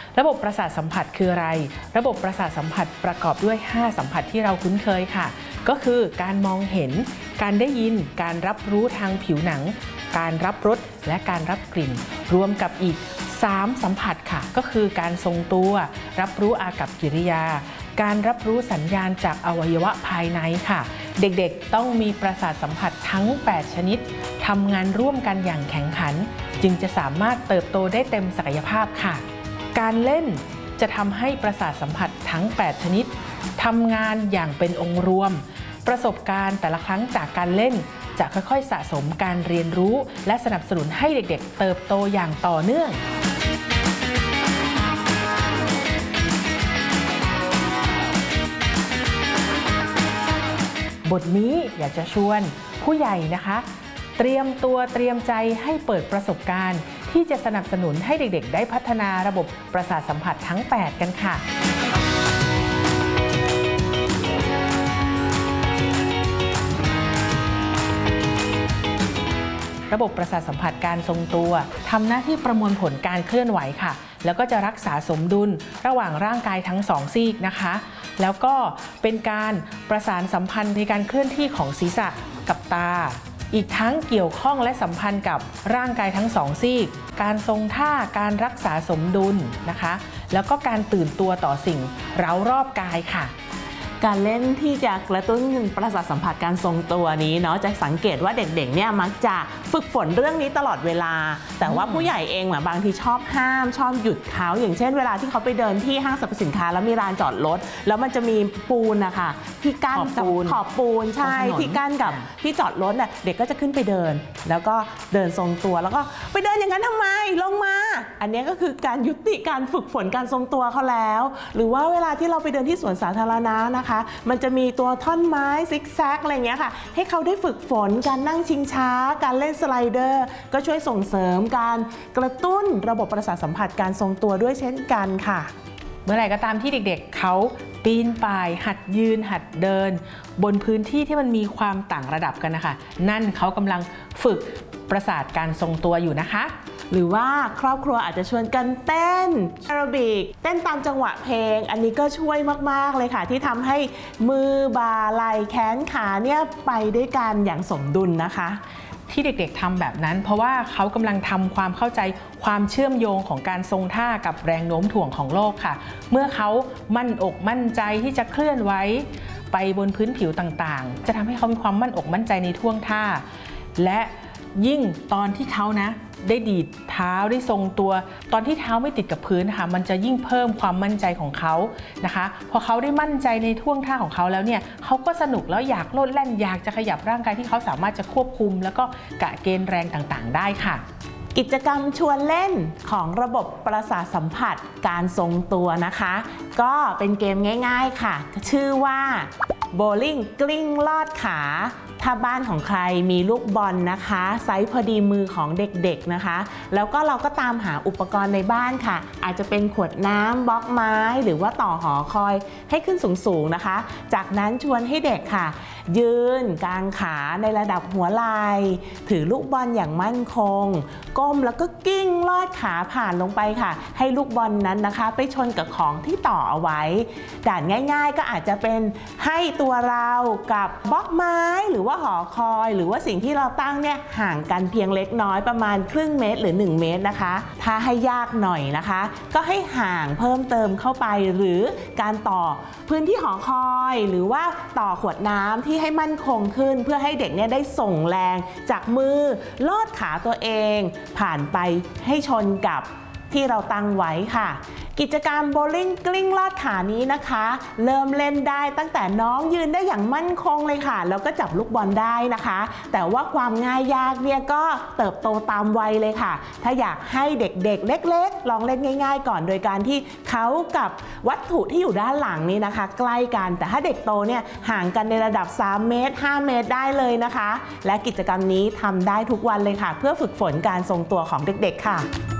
ระบบประสาทสัมผัสคืออะไรระบบประสาทสัมผัสประกอบด้วย5สัมผัสที่เราคุ้นเคยค่ะก็คือการมองเห็นการได้ยินการรับรู้ทางผิวหนังการรับรสและการรับกลิ่นรวมกับอีก3สัมผัสค่ะก็คือการทรงตัวรับรู้อากัปกิริยาการรับรู้สัญญาณจากอวัยวะภายในค่ะเด็กๆต้องมีประสาทสัมผัสทั้ง8ชนิดทำงานร่วมกันอย่างแข็งขันจึงจะสามารถเติบโตได้เต็มศักยภาพค่ะการเล่นจะทำให้ประสาทสัมผัสทั้ง8ชนิดทำงานอย่างเป็นองค์รวมประสบการณ์แต่ละครั้งจากการเล่นจะค่อยๆสะสมการเรียนรู้และสนับสนุนให้เด็กๆเติบโตอย่างต่อเนื่องบทนี้อยากจะชวนผู้ใหญ่นะคะเตรียมตัวเตรียมใจให้เปิดประสบการณ์ที่จะสนับสนุนให้เด็กๆได้พัฒนาระบบประสาทสัมผัสทั้ง8กันค่ะระบบประสาทสัมผัสการทรงตัวทำหน้าที่ประมวลผลการเคลื่อนไหวค่ะแล้วก็จะรักษาสมดุลระหว่างร่างกายทั้ง2ซีกนะคะแล้วก็เป็นการประสานสัมพันธ์ในการเคลื่อนที่ของศีรษะกับตาอีกทั้งเกี่ยวข้องและสัมพันธ์กับร่างกายทั้ง2ซีกการทรงท่าการรักษาสมดุลนะคะแล้วก็การตื่นตัวต่อสิ่งเร้ารอบกายค่ะการเล่นที่จะกระตุ้นประสาทสัมผัสการทรงตัวนี้เนาะจะสังเกตว่าเด็กๆเนี่ยมักจะฝึกฝนเรื่องนี้ตลอดเวลาแต่ว่าผู้ใหญ่เองบางทีชอบห้ามชอบหยุดเขาอย่างเช่นเวลาที่เขาไปเดินที่ห้างสรรพสินค้าแล้วมีลานจอดรถแล้วมันจะมีปูนนะคะที่กั้นขอบปูนใช่ที่กั้นกับที่จอดรถน่ะเด็กก็จะขึ้นไปเดินแล้วก็เดินทรงตัวแล้วก็ไปเดินอย่างนั้นทำไมลงมาอันนี้ก็คือการยุติการฝึกฝนการทรงตัวเขาแล้วหรือว่าเวลาที่เราไปเดินที่สวนสาธารณะนะคะมันจะมีตัวท่อนไม้ซิกแซกอะไรเงี้ยค่ะให้เขาได้ฝึกฝนการนั่งชิงช้าการเล่นสไลเดอร์ก็ช่วยส่งเสริมการกระตุ้นระบบประสาทสัมผัสการทรงตัวด้วยเช่นกันค่ะเมื่อไหร่ก็ตามที่เด็กๆเขาปีนป่ายหัดยืนหัดเดินบนพื้นที่ที่มันมีความต่างระดับกันนะคะนั่นเขากำลังฝึกประสาทการทรงตัวอยู่นะคะหรือว่าครอบครัวอาจจะชวนกันเต้นแอโรบิกเต้นตามจังหวะเพลงอันนี้ก็ช่วยมากๆเลยค่ะที่ทำให้มือบ่าไหล่แขนขาเนี่ยไปด้วยกันอย่างสมดุลนะคะที่เด็กๆทำแบบนั้นเพราะว่าเขากำลังทำความเข้าใจความเชื่อมโยงของการทรงท่ากับแรงโน้มถ่วงของโลกค่ะเมื่อเขามั่นอกมั่นใจที่จะเคลื่อนไหวไปบนพื้นผิวต่างๆจะทำให้เขามีความมั่นอกมั่นใจในท่วงท่าและยิ่งตอนที่เขานะได้ดีดเท้าได้ทรงตัวตอนที่เท้าไม่ติดกับพื้นค่ะมันจะยิ่งเพิ่มความมั่นใจของเขานะคะพอเขาได้มั่นใจในท่วงท่าของเขาแล้วเนี่ยเขาก็สนุกแล้วอยากโลดแล่นอยากจะขยับร่างกายที่เขาสามารถจะควบคุมแล้วก็กะเกณฑ์แรงต่างๆได้ค่ะกิจกรรมชวนเล่นของระบบประสาทสัมผัสการทรงตัวนะคะก็เป็นเกมง่ายๆค่ะชื่อว่าโบลิ่งกลิ้งลอดขาถ้าบ้านของใครมีลูกบอลนะคะไซส์พอดีมือของเด็กๆนะคะแล้วก็เราก็ตามหาอุปกรณ์ในบ้านค่ะอาจจะเป็นขวดน้ำบล็อกไม้หรือว่าต่อหอคอยให้ขึ้นสูงๆนะคะจากนั้นชวนให้เด็กค่ะยืนกางขาในระดับหัวไหล่ถือลูกบอลอย่างมั่นคงก้มแล้วก็กิ้งลอดขาผ่านลงไปค่ะให้ลูกบอลนั้นนะคะไปชนกับของที่ต่อเอาไว้ด่านง่ายๆก็อาจจะเป็นให้ตัวเรากับบล็อกไม้หรือว่าหอคอยหรือว่าสิ่งที่เราตั้งเนี่ยห่างกันเพียงเล็กน้อยประมาณครึ่งเมตรหรือ1 เมตรนะคะถ้าให้ยากหน่อยนะคะก็ให้ห่างเพิ่มเติมเข้าไปหรือการต่อพื้นที่หอคอยหรือว่าต่อขวดน้ำที่ให้มั่นคงขึ้นเพื่อให้เด็กเนี่ยได้ส่งแรงจากมือลอดขาตัวเองผ่านไปให้ชนกับที่เราตั้งไว้ค่ะกิจกรรมโบลิ่งกลิ้งลอดขานี้นะคะเริ่มเล่นได้ตั้งแต่น้องยืนได้อย่างมั่นคงเลยค่ะแล้วก็จับลูกบอลได้นะคะแต่ว่าความง่ายยากเนี่ยก็เติบโตตามวัยเลยค่ะถ้าอยากให้เด็กๆเล็กๆลองเล่นง่ายๆก่อนโดยการที่เขากับวัตถุที่อยู่ด้านหลังนี้นะคะใกล้กันแต่ถ้าเด็กโตเนี่ยห่างกันในระดับ3 เมตร 5 เมตรได้เลยนะคะและกิจกรรมนี้ทำได้ทุกวันเลยค่ะเพื่อฝึกฝนการทรงตัวของเด็กๆค่ะ